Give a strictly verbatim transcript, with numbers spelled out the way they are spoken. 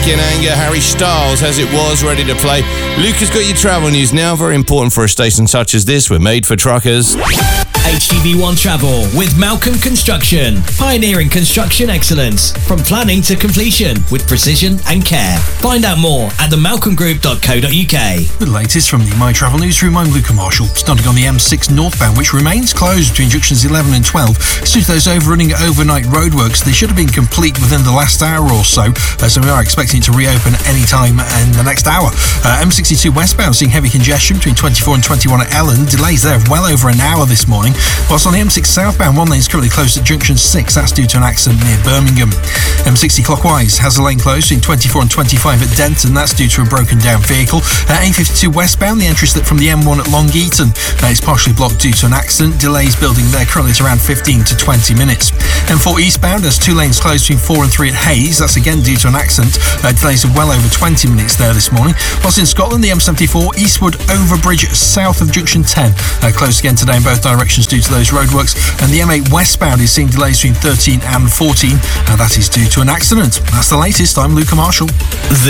In anger, Harry Styles has It Was ready to play. Luke has got your travel news now. Very important for a station such as this. We're made for truckers. H T V one Travel with Malcolm Construction. Pioneering construction excellence from planning to completion with precision and care. Find out more at the malcolm group dot co dot uk. The latest from the My Travel Newsroom, I'm Luca Marshall. Starting on the M six northbound, which remains closed between junctions eleven and twelve. Due to those overrunning overnight roadworks, they should have been complete within the last hour or so, uh, so we are expecting it to reopen any time in the next hour. Uh, M sixty-two westbound, seeing heavy congestion between twenty-four and twenty-one at Ellen. Delays there of well over an hour this morning. Whilst on the M six southbound, one lane is currently closed at junction six. That's due to an accident near Birmingham. M sixty clockwise has a lane closed between twenty-four and twenty-five at Denton. That's due to a broken down vehicle. Uh, A fifty-two westbound, the entry slip from the M one at Long Eaton uh, is partially blocked due to an accident. Delays building there currently at around fifteen to twenty minutes. M four eastbound has two lanes closed between four and three at Hayes. That's again due to an accident. Uh, delays of well over twenty minutes there this morning. Whilst in Scotland, the M seventy-four Eastwood Overbridge south of junction ten uh, closed again today in both directions due to those roadworks, and the M eight westbound is seeing delays between thirteen and fourteen, and that is due to an accident. That's the latest. I'm Luca Marshall.